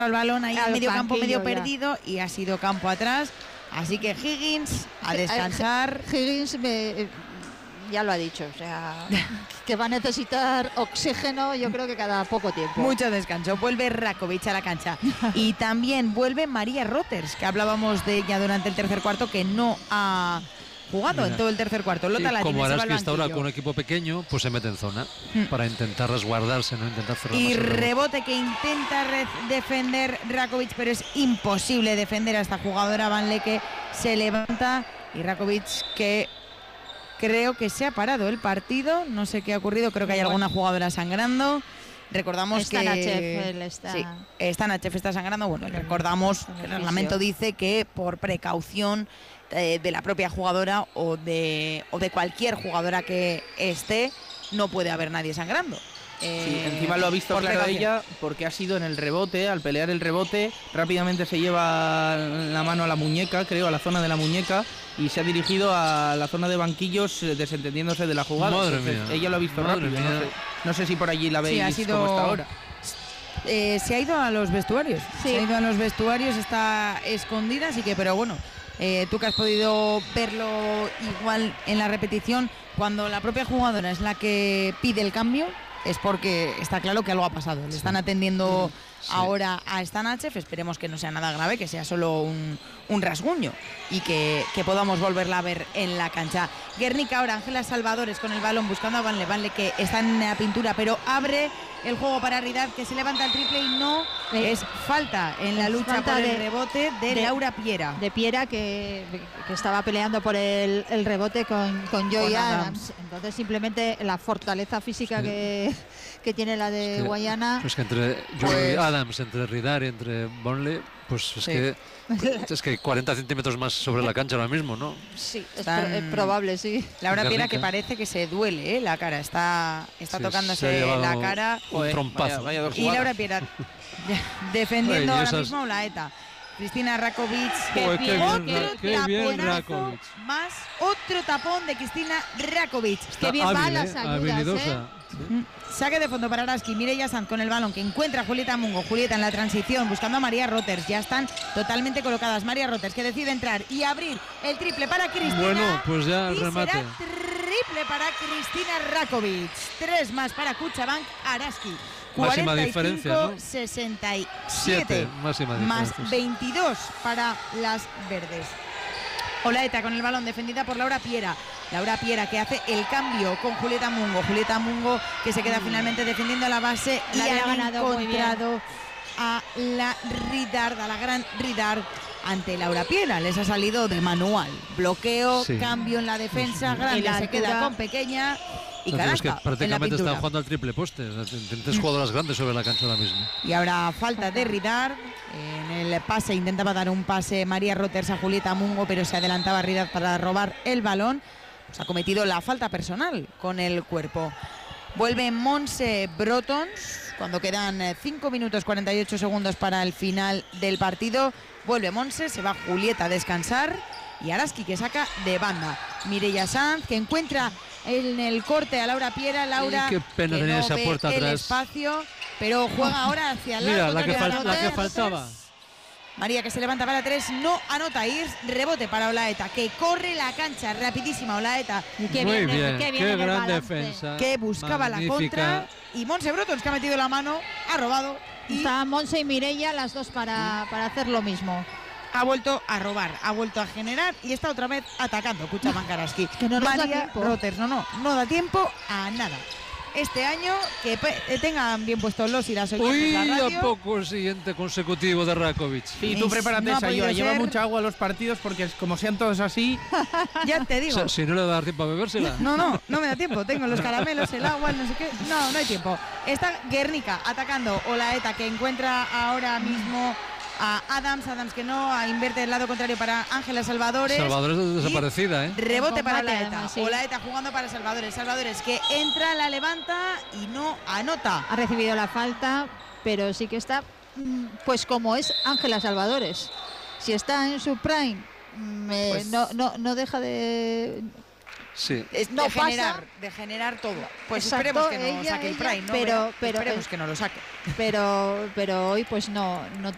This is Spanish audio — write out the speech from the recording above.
el balón ahí en medio campo, medio ya perdido, y ha sido campo atrás. Así que Higgins a descansar. Higgins ya lo ha dicho, o sea, que va a necesitar oxígeno, yo creo que cada poco tiempo. Mucho descanso. Vuelve Rakovic a la cancha. Y también vuelve María Roters, que hablábamos de ella durante el tercer cuarto, que no ha jugado en todo el tercer cuarto. Como Araski está ahora con un equipo pequeño, pues se mete en zona para intentar resguardarse, no intentar cerrar más. Y rebote que intenta defender Rakovic, pero es imposible defender a esta jugadora. Van Leke se levanta y Rakovic, que creo que se ha parado el partido, no sé qué ha ocurrido, creo que hay alguna jugadora sangrando. Recordamos que Stanachev está sangrando. Bueno, recordamos que el reglamento dice que por precaución de la propia jugadora o de cualquier jugadora que esté, no puede haber nadie sangrando. Sí, encima lo ha visto claro ella, porque ha sido en el rebote, al pelear el rebote, rápidamente se lleva la mano a la muñeca, creo, a la zona de la muñeca, y se ha dirigido a la zona de banquillos, desentendiéndose de la jugada. Madre Entonces, mía. ella lo ha visto rápido. No sé si por allí la veis cómo está ahora. Se ha ido a los vestuarios. Sí. Se ha ido a los vestuarios, está escondida, así que, pero bueno, tú que has podido verlo igual en la repetición, cuando la propia jugadora es la que pide el cambio, es porque está claro que algo ha pasado. Le están atendiendo ahora a Stanachev, esperemos que no sea nada grave, que sea solo un rasguño y que podamos volverla a ver en la cancha. Guernica ahora, Ángela Salvadores con el balón buscando a Vanle, que está en la pintura, pero abre el juego para Ridad, que se levanta el triple y no es falta en la lucha por el rebote de Laura Piera. De Piera, que estaba peleando por el rebote con Joy Adams. Entonces simplemente la fortaleza física que tiene la de Guayana. Pues que entre Joy Adams, entre Ridad y entre Bonley, pues es que 40 centímetros más sobre la cancha ahora mismo, ¿no? Sí, es probable, sí. Laura Piera, que parece que se duele la cara, está tocándose la cara. Un trompazo. Vaya y Laura Piera defendiendo ahora mismo la ETA. Cristina Rakovic, otro tapón de Cristina Rakovic. Qué bien van las ayudas, Saque de fondo para Araski, Mireia Sanz con el balón, que encuentra a Julieta Mungo. Julieta en la transición buscando a María Roters. Ya están totalmente colocadas. María Roters, que decide entrar y abrir el triple para Cristina. Bueno, pues ya el remate. Será triple para Cristina Rakovic. 3 más para Kuchabank Araski. Máxima diferencia, ¿no? 67 máxima más diferencia. 22 para las verdes. Olaeta con el balón, defendida por Laura Piera. Laura Piera, que hace el cambio con Julieta Mungo. Julieta Mungo, que se queda finalmente defendiendo la base y ha encontrado a la Ridard, a la gran Ridard, ante Laura Piera. Les ha salido de manual. Bloqueo, cambio en la defensa. Grande se queda con pequeña. Y es que prácticamente están jugando al triple poste. Tienes jugadoras grandes sobre la cancha ahora mismo. Y ahora falta de Ridard. En el pase intentaba dar un pase María Roters a Julieta Mungo, pero se adelantaba Ridard para robar el balón. Pues ha cometido la falta personal con el cuerpo. Vuelve Montse Brotons cuando quedan 5 minutos 48 segundos para el final del partido. Vuelve Montse, se va Julieta a descansar. Y Araski, que saca de banda. Mireia Sanz, que encuentra en el corte a Laura Piera. Laura, qué pena tener esa puerta el atrás. Espacio, pero juega ahora hacia el lado. Mira, la que faltaba. María, que se levanta para 3, no anota. Rebote para Olaeta, que corre la cancha rapidísima. Olaeta, muy bien, qué gran defensa, que buscaba magnífica. La contra. Y Montse Brotons, que ha metido la mano, ha robado. Y está Montse y Mireia, las dos para hacer lo mismo. Ha vuelto a robar, ha vuelto a generar y está otra vez atacando Kuchabank Araski. Que no nos da María tiempo. Roters, no da tiempo a nada. Este año que tengan bien puestos los irás Uy, la radio. a poco el siguiente consecutivo de Rakovic. Sí, tú prepárate esa, yo. Lleva mucha agua a los partidos porque como sean todos así. Ya te digo. O sea, si no le da tiempo a bebérsela. No me da tiempo. Tengo los caramelos, el agua, no sé qué. No hay tiempo. Está Guernica atacando Olaeta, que encuentra ahora mismo a Adams, que no, invierte el lado contrario para Ángela Salvadores. Salvadores desaparecida, Rebote para Olaeta. Sí. Olaeta jugando para Salvadores. Salvadores, que entra, la levanta y no anota. Ha recibido la falta, pero sí que está, pues como es Ángela Salvadores. Si está en su prime, pues no deja de... Sí. No de generar todo. Pues esperemos que no saque el prime, ¿no? Pero esperemos que no lo saque. Pero hoy pues no